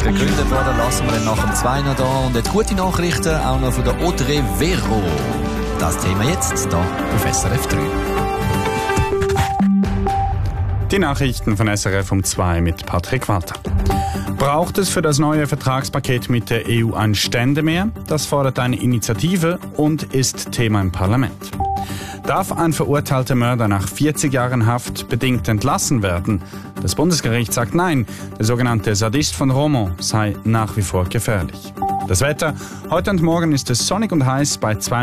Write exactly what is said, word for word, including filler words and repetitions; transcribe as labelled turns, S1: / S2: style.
S1: gegründet worden. Lassen wir dann nach dem zwei noch da. Und jetzt gute Nachrichten, auch noch von der Audrey Vero. Das Thema jetzt, da auf S R F drei.
S2: Die Nachrichten von S R F um zwei mit Patrick Walter. Braucht es für das neue Vertragspaket mit der E U ein Ständemehr? Das fordert eine Initiative und ist Thema im Parlament. Darf ein verurteilter Mörder nach vierzig Jahren Haft bedingt entlassen werden? Das Bundesgericht sagt nein, der sogenannte Sadist von Romont sei nach wie vor gefährlich. Das Wetter: Heute und morgen ist es sonnig und heiß bei zwei